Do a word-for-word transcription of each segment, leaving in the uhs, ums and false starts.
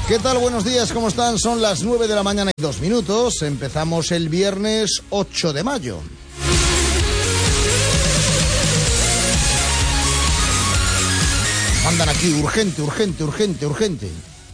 ¿Qué tal? Buenos días, ¿cómo están? Son las nueve de la mañana y dos minutos. Empezamos el viernes ocho de mayo. Mandan aquí, urgente, urgente, urgente, urgente.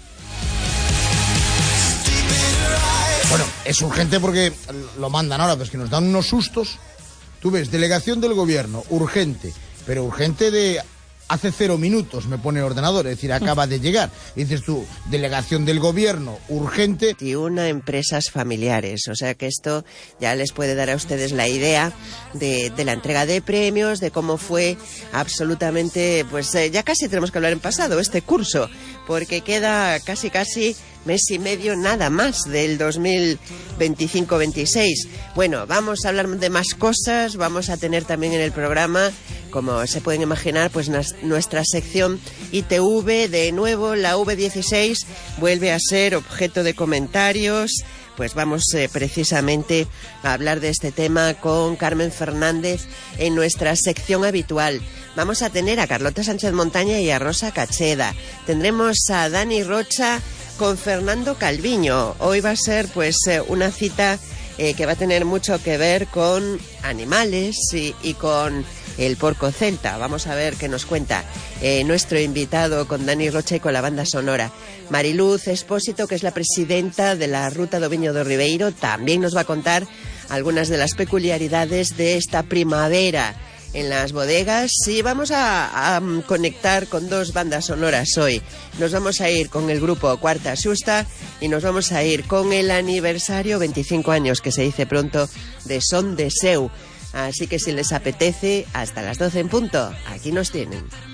Bueno, es urgente porque lo mandan ahora, pero es que nos dan unos sustos. Tú ves, delegación del gobierno, urgente, pero urgente de hace cero minutos, me pone el ordenador, es decir, acaba de llegar. Y dices tú, delegación del gobierno, urgente. Y una empresas familiares, o sea que esto ya les puede dar a ustedes la idea de, de la entrega de premios, de cómo fue absolutamente, pues eh, ya casi tenemos que hablar en pasado, este curso, porque queda casi casi mes y medio nada más del dos mil veinticinco veintiséis. Bueno, vamos a hablar de más cosas, vamos a tener también en el programa, como se pueden imaginar, pues nuestra sección I T V, de nuevo la V dieciséis vuelve a ser objeto de comentarios. Pues vamos eh, precisamente a hablar de este tema con Carmen Fernández en nuestra sección habitual. Vamos a tener a Carlota Sánchez Montaña y a Rosa Cacheda. Tendremos a Dani Rocha con Fernando Calviño. Hoy va a ser pues eh, una cita eh, que va a tener mucho que ver con animales y, y con el porco celta. Vamos a ver qué nos cuenta eh, nuestro invitado con Dani Rocha y con la banda sonora. Mariluz Expósito, que es la presidenta de la Ruta do Viño do Ribeiro, también nos va a contar algunas de las peculiaridades de esta primavera en las bodegas. Y vamos a, a conectar con dos bandas sonoras hoy. Nos vamos a ir con el grupo Cuarta Xusta y nos vamos a ir con el aniversario veinticinco años, que se dice pronto, de Son de Seu. Así que si les apetece, hasta las doce en punto, aquí nos tienen.